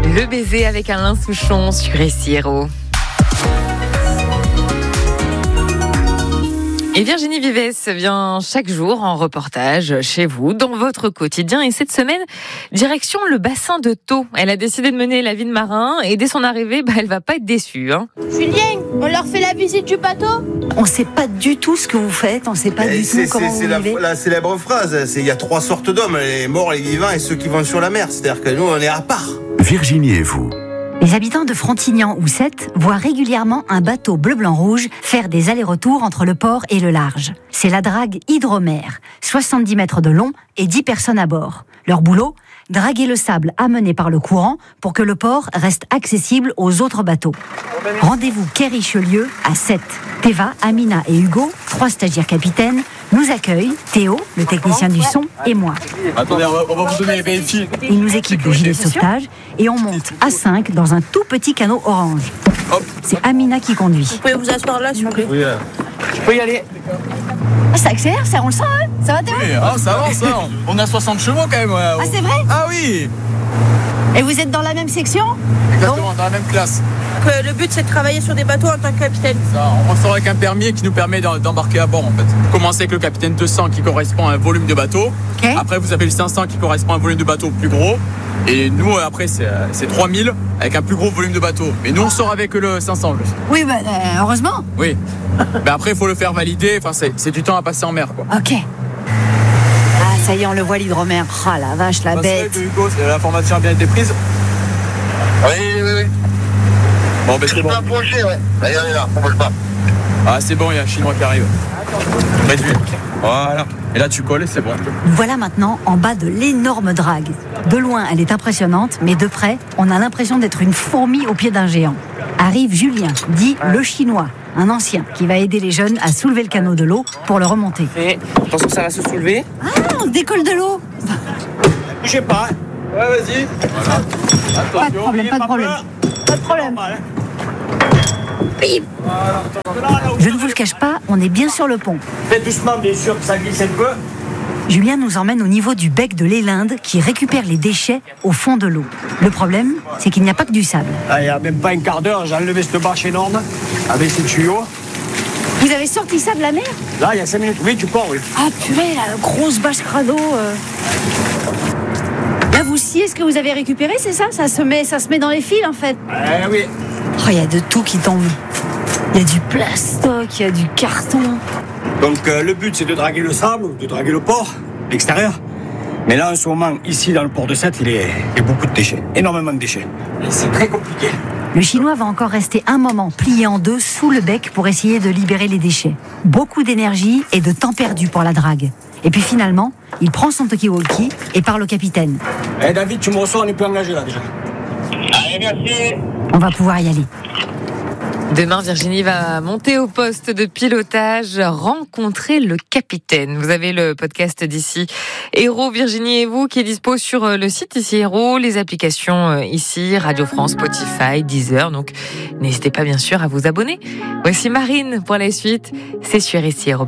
Le baiser avec Alain Souchon sur SIRO. Et Virginie Vives vient chaque jour en reportage chez vous, dans votre quotidien. Et cette semaine, direction le bassin de Thau. Elle a décidé de mener la vie de marin et dès son arrivée, elle va pas être déçue. Julien, on leur fait la visite du bateau ? On ne sait pas du tout ce que vous faites, on ne sait pas du tout comment vous vivez. C'est la célèbre phrase, il y a 3 sortes d'hommes, les morts, les vivants et ceux qui vont sur la mer. C'est-à-dire que nous, on est à part. Virginie et vous. Les habitants de Frontignan-Houssette voient régulièrement un bateau bleu-blanc-rouge faire des allers-retours entre le port et le large. C'est la drague Hydromère, 70 mètres de long et 10 personnes à bord. Leur boulot ? Draguer le sable amené par le courant pour que le port reste accessible aux autres bateaux. Rendez-vous quai Richelieu à 7. Théva, Amina et Hugo, 3 stagiaires capitaines, nous accueillent, Théo, le technicien du son, et moi. Attendez, on va vous donner les vérifiés. Ils nous équipent de gilets de sauvetage et on monte à 5 dans un tout petit canot orange. Hop. C'est Amina qui conduit. Vous pouvez vous asseoir là, s'il vous plaît. Oui, je peux y aller. Ah, ça accélère, ça, on le sent, hein ? Ça va, Théo ? Oui, ça avance, hein. On a 60 chevaux quand même. Ah, c'est vrai ? Ah oui. Et vous êtes dans la même section ? Exactement, dans la même classe. Le but, c'est de travailler sur des bateaux en tant que capitaine. Ça, on sort avec un permis qui nous permet d'embarquer à bord en fait. Commencez avec le capitaine 200 qui correspond à un volume de bateau. Okay. Après, vous avez le 500 qui correspond à un volume de bateau plus gros. Et nous, après, c'est 3000 avec un plus gros volume de bateau. Mais nous, on sort avec le 500. Oui, heureusement. Oui. Mais après, il faut le faire valider. Enfin, c'est du temps à passer en mer, quoi. Ok. Ah, ça y est, on le voit, l'hydromère. Oh la vache, la bête. Hugo, l'information a bien été prise. Oui. Bon, ben c'est bon. Approcher, ouais. D'ailleurs, il est là, on bouge pas. Ah, c'est bon, il y a un Chinois qui arrive. Réduit. Voilà. Et là, tu colles et c'est bon. Nous voilà maintenant en bas de l'énorme drague. De loin, elle est impressionnante, mais de près, on a l'impression d'être une fourmi au pied d'un géant. Arrive Julien, dit le Chinois, un ancien, qui va aider les jeunes à soulever le canot de l'eau pour le remonter. Et attention, ça va se soulever. Ah, on décolle de l'eau. Bougez pas. Ouais, vas-y. Voilà. Pas de problème, pas de problème. Pas de problème. Je ne vous le cache pas, on est bien sur le pont. Faites doucement, bien sûr, que ça glisse un peu. Julien nous emmène au niveau du bec de l'Élinde qui récupère les déchets au fond de l'eau. Le problème, c'est qu'il n'y a pas que du sable. Il n'y a même pas un quart d'heure, j'ai enlevé cette bâche énorme avec ces tuyaux. Vous avez sorti ça de la mer ? Là, il y a 5 minutes. Oui, tu pars, oui. Ah purée, la grosse bâche crado. Là, vous sciez ce que vous avez récupéré, c'est ça ? Ça se met dans les fils, en fait. Oui. Oh, il y a de tout qui tombe. Il y a du plastoc, il y a du carton. Donc, le but, c'est de draguer le sable, de draguer le port, l'extérieur. Mais là, en ce moment, ici, dans le port de Sète, il y a beaucoup de déchets. Énormément de déchets. Et c'est très compliqué. Le Chinois va encore rester un moment plié en deux sous le bec pour essayer de libérer les déchets. Beaucoup d'énergie et de temps perdu pour la drague. Et puis finalement, il prend son talkie-walkie et parle au capitaine. David, tu me reçois, on est plus engagé là déjà. Allez, merci. On va pouvoir y aller. Demain, Virginie va monter au poste de pilotage, rencontrer le capitaine. Vous avez le podcast d'ici Héros, Virginie et vous, qui est dispo sur le site ici Héros, les applications ici, Radio France, Spotify, Deezer. Donc, n'hésitez pas bien sûr à vous abonner. Voici Marine pour la suite. C'est sur ici Héros.